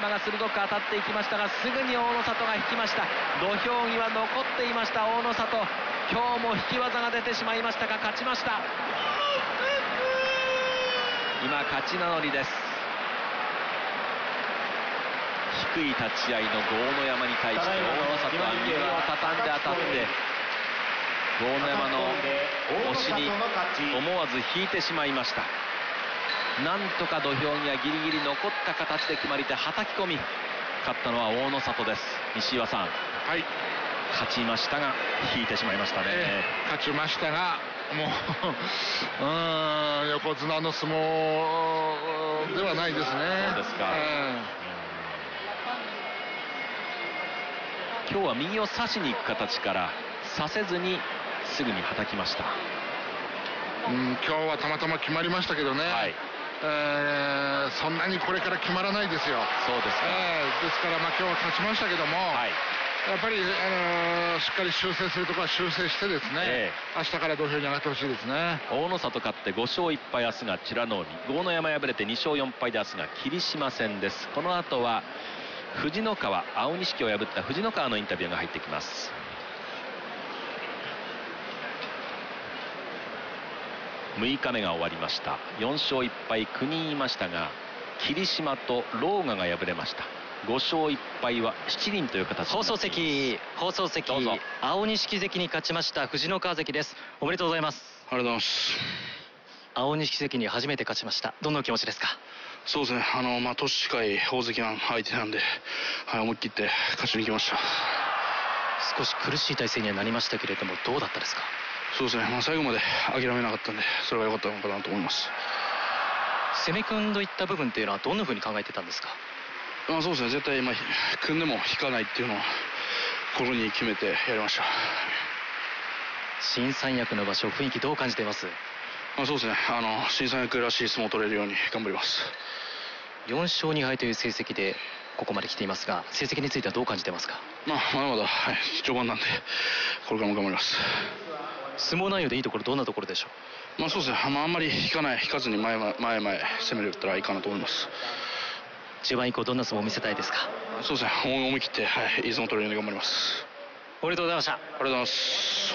島が鋭く当たっていきましたが、すぐに大野里が引きました。土俵際残っていました大野里、今日も引き技が出てしまいましたが勝ちました。今勝ち名乗りです。低い立ち合いの豪ノ山に対して大野里は右を畳んで当たって、豪ノ山の押しに思わず引いてしまいました。なんとか土俵際ギリギリ残った形で決まり手はたき込み、勝ったのは大野里です。西岩さん、 はい、 勝ちましたが引いてしまいましたね。 勝ちましたがもう横綱の相撲ではないですね。 そうですか。今日は右を差しに行く形から差せずにすぐにはたきました。 今日はたまたま決まりましたけどね、はい、そんなにこれから決まらないですよ。 そうですか。 ですから今日は勝ちましたけども、はい、やっぱり、しっかり修正するところは修正してですね、明日から土俵に上がってほしいですね。 大野里勝って5勝1敗、明日が美ノ海、豪ノ山敗れて2勝4敗で明日が霧島戦です。この後は藤の川、青錦を破った藤の川のインタビューが入ってきます。6日目が終わりました。4勝1敗9人いましたが、霧島と狼雅が敗れました。5勝1敗は7人という形になっています。 放送席青錦関に勝ちました藤の川関です。おめでとうございます。 ありがとうございます。 青錦関に初めて勝ちました。どんなお気持ちですか？ そうですね、年近い大関が相手なんで、はい、思い切って勝ちに行きました。 少し苦しい体勢にはなりましたけれども、どうだったですか？ そうですね、最後まで諦めなかったんで、それが良かったのかなと思います。 攻め組んといった部分っていうのはどんな風に考えてたんですか？ そうですね、絶対組んでも引かないっていうのを心に決めてやりました。 新三役の場所、雰囲気どう感じています？ そうですね、新三役らしい相撲を取れるように頑張ります。 4勝2敗という成績でここまで来ていますが、成績についてはどう感じてますか？ まだまだ、はい、序盤なんでこれからも頑張ります。 相撲内容でいいところどんなところでしょう？そうですね、あんまり引かずに前攻めれたらいいかなと思います。 中盤以降どんな相撲を見せたいですか？ そうですね、思い切って、はい、いい相撲を取れるように頑張ります。 おめでとうございました。 ありがとうございます。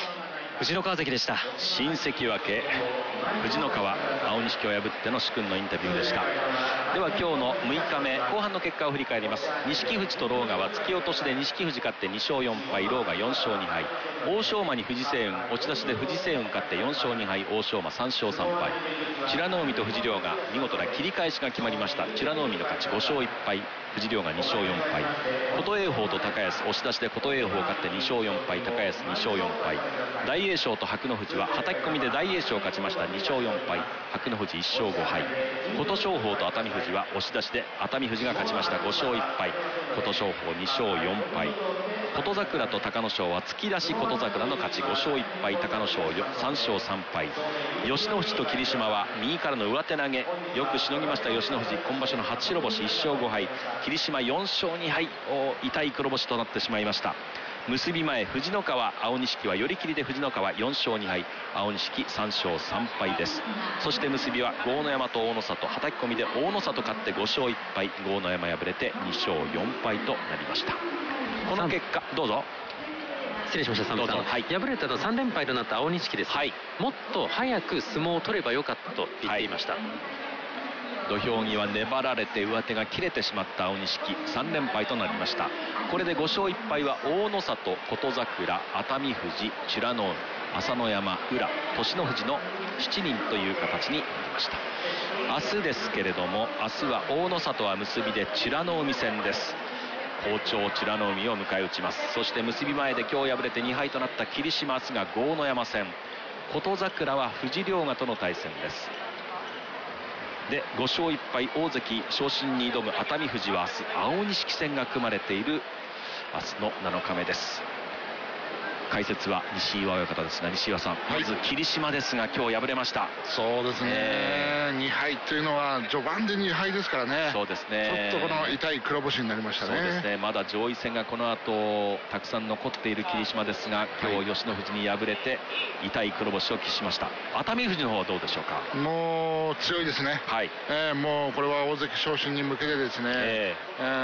藤の川関でした。 新関脇藤の川、青錦を破っての殊勲のインタビューでした。では今日の6日目後半の結果を振り返ります。錦富士と狼雅は突き落としで錦富士勝って2勝4敗、狼雅4勝2敗。欧勝馬に藤青雲、落ち出しで藤青雲勝って4勝2敗、欧勝馬3勝3敗。美ノ海と藤亮が見事な切り返しが決まりました。美ノ海の勝ち5勝1敗、藤亮が2勝4敗。琴栄鵬と高安、押し出しで琴栄鵬勝って2勝4敗、高安2勝4敗。大栄翔と白鵬ははたき込みで大栄翔勝ちました。2勝4敗、白鵬1勝5敗。琴勝峰と熱海富士は押し出しで熱海富士が勝ちました。5勝1敗、琴勝峰2勝4敗。琴櫻と隆の勝は突き出し琴櫻の勝ち5勝1敗、隆の勝3勝3敗。吉野富士と霧島は右からの上手投げ、よくしのぎました吉野富士、今場所の初白星1勝5敗、霧島4勝2敗、痛い黒星となってしまいました。結び前藤の川、青錦は寄り切りで藤の川4勝2敗、青錦3勝3敗です。そして結びは豪ノ山と大野里、はたき込みで大野里勝って5勝1敗、豪ノ山敗れて2勝4敗となりました。この結果どうぞ。 失礼しました。佐野さん、はい、敗れたの3連敗となった青錦です、はい、もっと早く相撲を取ればよかったと言っていました、はい。土俵際粘られて上手が切れてしまった青錦、3連敗となりました。これで5勝1敗は大野里、琴櫻、熱海富士、美ノ海、朝乃山、宇良、栃ノ富士の7人という形になりました。明日ですけれども、明日は大野里は結びで美ノ海戦です。好調美ノ海を迎え撃ちます。そして結び前で今日敗れて2敗となった霧島、明日が豪ノ山戦、琴櫻は藤亮雅との対戦です。で5勝1敗、大関昇進に挑む熱海富士は明日青錦戦が組まれている明日の7日目です。解説は西岩親方ですが、西岩さん、まず霧島ですが今日敗れました。 そうですね、2敗というのは序盤で2敗ですからね。 そうですね、 ちょっとこの痛い黒星になりましたね。 そうですね、まだ上位戦がこの後たくさん残っている霧島ですが、今日吉野富士に敗れて痛い黒星を喫しました。熱海富士の方はどうでしょうか？ もう強いですね、はい。もうこれは大関昇進に向けてですね、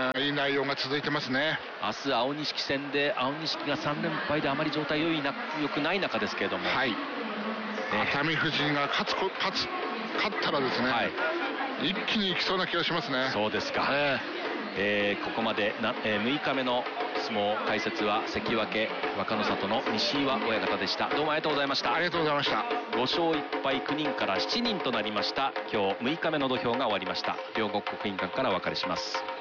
内容が続いてますね。 明日青錦戦で青錦が3連敗であまり状態良くない中ですけれども、 はい、熱海富士が勝ったらですね、はい、一気にいきそうな気がしますね。 そうですか。ここまで6日目の相撲解説は関脇若の里の西岩親方でした。どうもありがとうございました。 ありがとうございました。 5勝1敗9人から7人となりました。今日6日目の土俵が終わりました。両国国技館からお別れします。